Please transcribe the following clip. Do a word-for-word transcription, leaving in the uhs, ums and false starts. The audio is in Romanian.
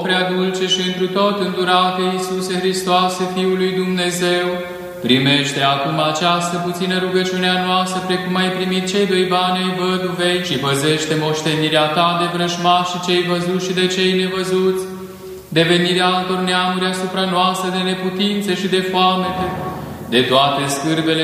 Prea dulce și întru tot îndurate, Iisuse Hristoase, Fiul lui Dumnezeu, primește acum această puțină rugăciunea noastră, precum ai primit cei doi bani ai văduvei, și păzește moștenirea ta de vrăjmași și cei văzuți și de cei nevăzuți, de venirea altor neamuri asupra noastră, de neputințe și de foamete, de toate scârbele